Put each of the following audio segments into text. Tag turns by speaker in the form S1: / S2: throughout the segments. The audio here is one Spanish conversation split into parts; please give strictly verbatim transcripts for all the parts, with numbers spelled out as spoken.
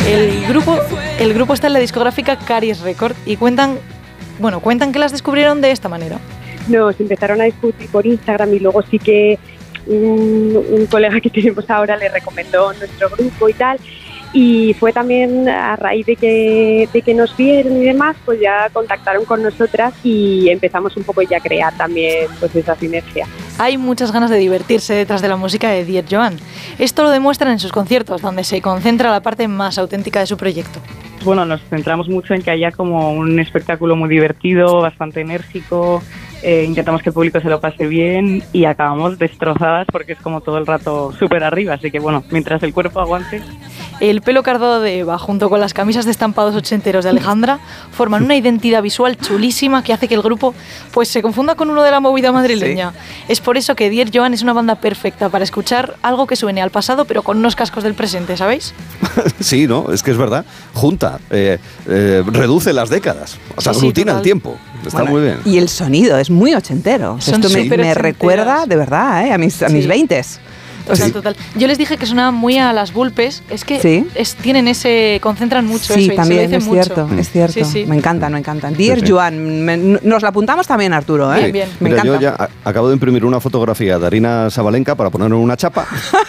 S1: El grupo, el grupo está en la discográfica Caris Record y cuentan, bueno, cuentan que las descubrieron de esta manera.
S2: Nos empezaron a discutir por Instagram y luego sí que un, un colega que tenemos ahora le recomendó nuestro grupo y tal. Y fue también a raíz de que, de que nos vieron y demás, pues ya contactaron con nosotras y empezamos un poco ya a crear también pues esa sinergia.
S1: Hay muchas ganas de divertirse detrás de la música de Dear Joan. Esto lo demuestran en sus conciertos, donde se concentra la parte más auténtica de su proyecto.
S3: Bueno, nos centramos mucho en que haya como un espectáculo muy divertido, bastante enérgico. Eh, intentamos que el público se lo pase bien y acabamos destrozadas porque es como todo el rato súper arriba, así que bueno, mientras el cuerpo aguante.
S1: El pelo cardado de Eva junto con las camisas de estampados ochenteros de Alejandra forman una identidad visual chulísima que hace que el grupo pues se confunda con uno de la movida madrileña. Sí. Es por eso que Dear Joan es una banda perfecta para escuchar algo que suene al pasado pero con unos cascos del presente, ¿sabéis?
S4: Sí, ¿no? Es que es verdad. Junta, eh, eh, reduce las décadas, o sea,
S1: sí, sí,
S4: aglutina
S1: total.
S4: el tiempo. Está
S5: Bueno,
S4: muy bien.
S5: Y el sonido es muy ochentero.
S1: Son
S5: Esto me,
S1: súper
S5: me
S1: ochenteras.
S5: recuerda de verdad ¿eh? a mis, a mis
S1: Sí.
S5: veintes.
S1: Total,
S4: Sí.
S1: total. Yo les dije que sonaban muy a las Vulpes. Es que
S5: Sí.
S1: es, tienen ese, concentran mucho
S5: Sí,
S1: eso y
S5: también
S1: se lo
S5: es
S1: dicen
S5: cierto,
S1: mucho.
S5: es cierto.
S1: Sí, sí.
S5: Me encantan, me encantan. Dear
S4: Sí, sí.
S5: Joan, me- nos la apuntamos también, Arturo, ¿eh?
S1: Bien, bien.
S5: Me
S4: Mira,
S5: encanta.
S4: yo ya a- acabo de imprimir una fotografía de Arina Sabalenka para poner en una chapa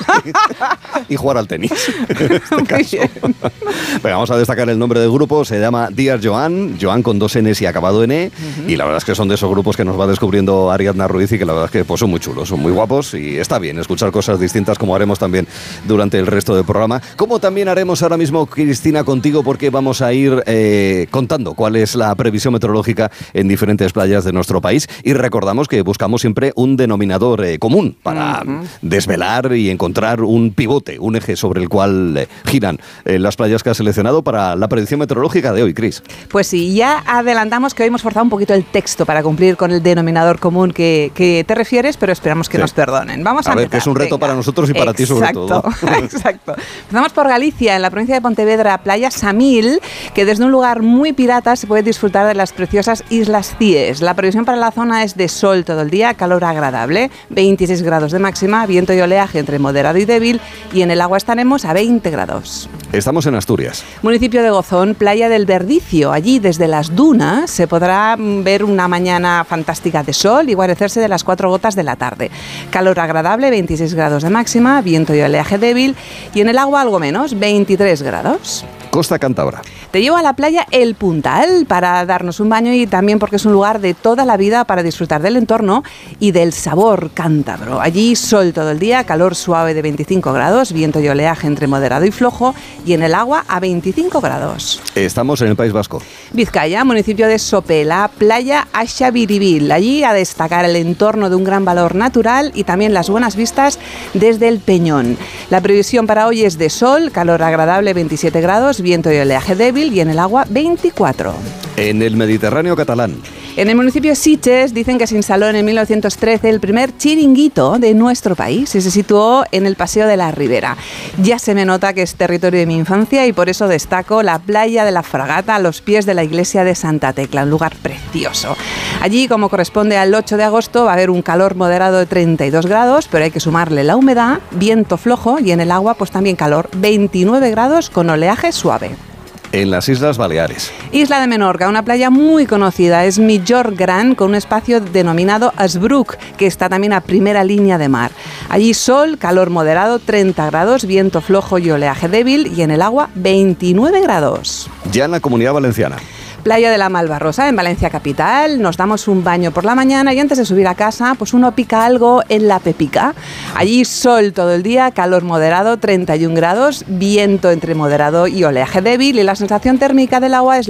S4: y jugar al tenis. En este
S5: Muy
S4: caso.
S5: bien.
S4: Venga, vamos a destacar el nombre del grupo. Se llama Dear Joan, Joan con dos N's y acabado en E. Uh-huh. Y la verdad es que son de esos grupos que nos va descubriendo Ariadna Ruiz y que la verdad es que pues, son muy chulos, son muy guapos y está bien escuchar cosas distintas como haremos también durante el resto del programa. Como también haremos ahora mismo, Cristina, contigo, porque vamos a ir eh, contando cuál es la previsión meteorológica en diferentes playas de nuestro país. Y recordamos que buscamos siempre un denominador eh, común para uh-huh. desvelar y encontrar un pivote, un eje sobre el cual eh, giran eh, las playas que has seleccionado para la predicción meteorológica de hoy, Cris.
S5: Pues sí, ya adelantamos que hoy hemos forzado un poquito el texto para cumplir con el denominador común que, que te refieres, pero esperamos que sí. nos perdonen. Vamos a,
S4: a ver,
S5: empezar.
S4: Que es un reto Venga. Para nosotros y para
S5: Exacto.
S4: ti sobre todo.
S5: Exacto. Empezamos por Galicia, en la provincia de Pontevedra, playa Samil, que desde un lugar muy pirata se puede disfrutar de las preciosas Islas Cíes. La previsión para la zona es de sol todo el día, calor agradable, veintiséis grados de máxima, viento y oleaje entre moderado y débil, y en el agua estaremos a veinte grados.
S4: Estamos en Asturias.
S5: Municipio de Gozón, playa del Verdicio. Allí, desde las dunas, se podrá ver una mañana fantástica de sol y guarecerse de las cuatro gotas de la tarde. Calor agradable, veintiséis grados de máxima, viento y oleaje débil, y en el agua algo menos, veintitrés grados.
S4: Costa Cántabra.
S5: Te llevo a la playa El Puntal para darnos un baño y también porque es un lugar de toda la vida para disfrutar del entorno y del sabor cántabro. Allí sol todo el día, calor suave de veinticinco grados, viento y oleaje entre moderado y flojo, y en el agua a veinticinco grados.
S4: Estamos en el País Vasco.
S5: Vizcaya, municipio de Sopela, playa Axabiribil. Allí a destacar el entorno de un gran valor natural y también las buenas vistas desde el Peñón. La previsión para hoy es de sol, calor agradable veintisiete grados, viento y oleaje débil, y en el agua veinticuatro.
S4: En el Mediterráneo catalán.
S5: En el municipio de Sitges dicen que se instaló en mil novecientos trece el primer chiringuito de nuestro país y se situó en el Paseo de la Ribera. Ya se me nota que es territorio de mi infancia y por eso destaco la playa de la Fragata a los pies de la iglesia de Santa Tecla, un lugar precioso. Allí, como corresponde al ocho de agosto, va a haber un calor moderado de treinta y dos grados, pero hay que sumarle la humedad, viento flojo y en el agua pues también calor, veintinueve grados con oleaje suave.
S4: En las Islas Baleares.
S5: Isla de Menorca, una playa muy conocida, es Migjorn Gran, con un espacio denominado Asbrook, que está también a primera línea de mar. Allí sol, calor moderado, treinta grados, viento flojo y oleaje débil, y en el agua veintinueve grados.
S4: Ya en la Comunidad Valenciana.
S5: Playa de la Malvarrosa, en Valencia capital, nos damos un baño por la mañana y antes de subir a casa, pues uno pica algo en la Pepica. Allí sol todo el día, calor moderado, treinta y un grados, viento entre moderado y oleaje débil y la sensación térmica del agua es